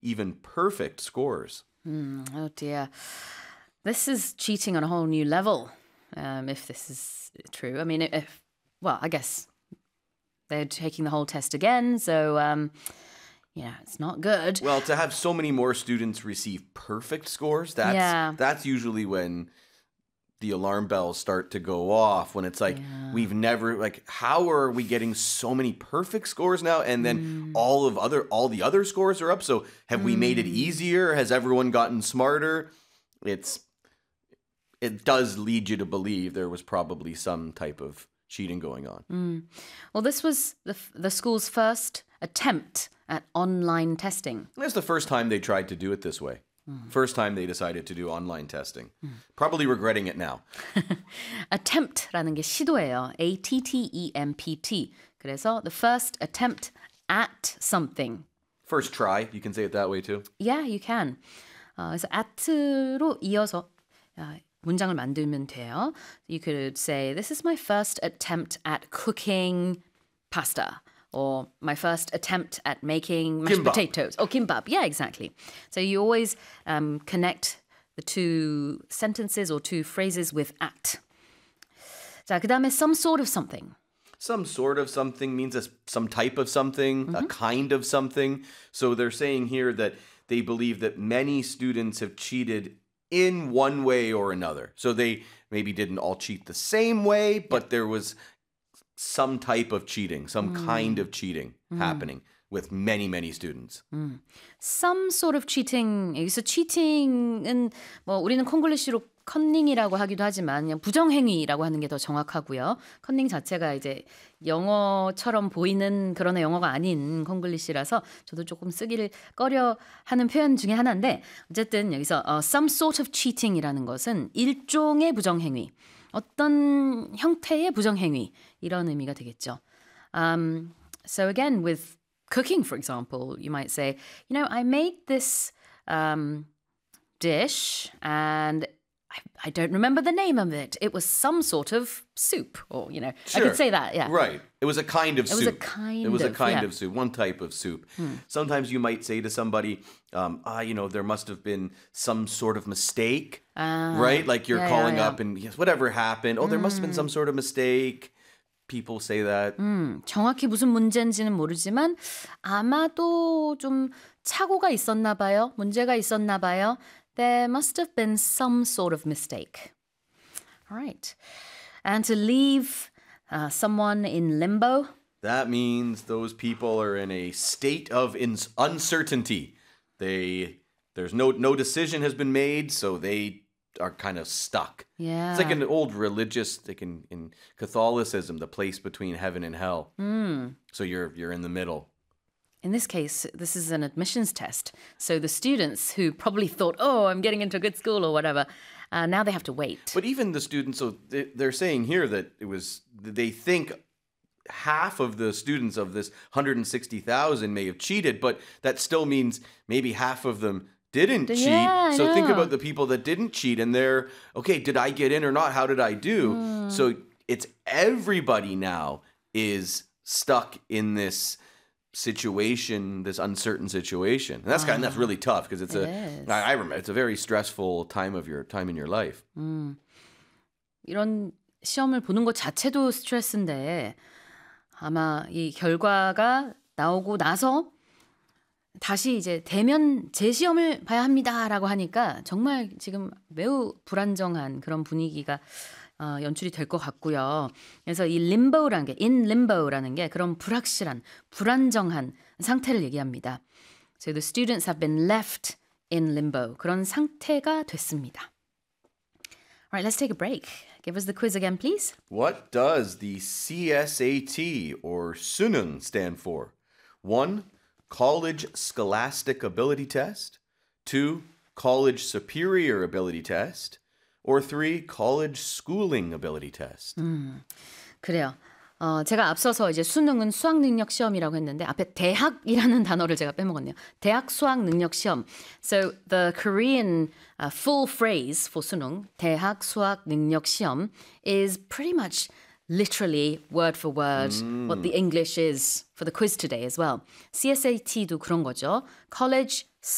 even perfect scores. Oh dear. This is cheating on a whole new level, if this is true. I mean, I guess they're taking the whole test again, so, it's not good. Well, to have so many more students receive perfect scores, that's usually when the alarm bells start to go off, when it's like, we've never, like, how are we getting so many perfect scores now? And then all the other scores are up. So have we made it easier? Has everyone gotten smarter? It does lead you to believe there was probably some type of cheating going on. Well, this was the school's first attempt at online testing. That's the first time they tried to do it this way. First time they decided to do online testing. Probably regretting it now. attempt라는 게 시도예요. ATTEMPT. 그래서 the first attempt at something. First try. You can say it that way too. Yeah, you can. 그래서 at로 이어서 문장을 만들면 돼요. You could say, this is my first attempt at cooking pasta. Or my first attempt at making mashed potatoes. Or kimbap. Yeah, exactly. So you always connect the two sentences or two phrases with at. 자, 그 다음에 some sort of something. Some sort of something means some type of something, a kind of something. So they're saying here that they believe that many students have cheated in one way or another. So they maybe didn't all cheat the same way, but there was some type of cheating, some kind of cheating happening with many, many students. Some sort of cheating. 여기서 cheating은 우리는 콩글리시로 컨닝이라고 하기도 하지만 그냥 부정행위라고 하는 게 더 정확하고요. 컨닝 자체가 이제 영어처럼 보이는 그런 영어가 아닌 콩글리시라서 저도 조금 쓰기를 꺼려하는 표현 중에 하나인데 어쨌든 여기서 some sort of cheating이라는 것은 일종의 부정행위. 어떤 형태의 부정행위 이런 의미가 되겠죠. So again, with cooking, for example, you might say, I made this dish and I don't remember the name of it. It was some sort of soup, or Sure. I could say that. Yeah, right. It was a kind of soup. It was a kind of soup, one type of soup. Sometimes you might say to somebody, there must have been some sort of mistake, right? Like you're calling up and yes, whatever happened. Oh, there must have been some sort of mistake. People say that. 정확히 무슨 문제인지는 모르지만 아마도 좀 착오가 있었나 봐요. 문제가 있었나 봐요. There must have been some sort of mistake. All right. And to leave someone in limbo. That means those people are in a state of uncertainty. There's no decision has been made, so they are kind of stuck. Yeah. It's like an old religious, in Catholicism, the place between heaven and hell. So you're in the middle. In this case, this is an admissions test. So the students who probably thought, I'm getting into a good school or whatever, now they have to wait. But even the students, so they're saying here that they think half of the students of this 160,000 may have cheated, but that still means maybe half of them didn't cheat. Yeah, so think about the people that didn't cheat and they're, okay, did I get in or not? How did I do? So it's everybody now is stuck in this situation, this uncertain situation. And that's really tough because I remember it's a very stressful time in your life. 이런 시험을 보는 것 자체도 스트레스인데 아마 이 결과가 나오고 나서 다시 이제 대면 재시험을 봐야 합니다라고 하니까 정말 지금 매우 불안정한 그런 분위기가 연출이 될 것 같고요. 그래서 이 limbo라는 게 in limbo라는 게 그런 불확실한, 불안정한 상태를 얘기합니다. So the students have been left in limbo. 그런 상태가 됐습니다. All right, let's take a break. Give us the quiz again, please. What does the CSAT or 수능 stand for? 1. College Scholastic Ability Test. 2. College Superior Ability Test. Or 3. College Schooling Ability Test. 그래요. 제가 앞서서 이제 수능은 수학 능력 시험이라고 했는데 앞에 대학이라는 단어를 제가 빼먹었네요. 대학 수학 능력 시험. So the Korean full phrase for 수능, 대학 수학 능력 시험, is pretty much literally word for word what the English is for the quiz today as well. CSAT도 그런 거죠. College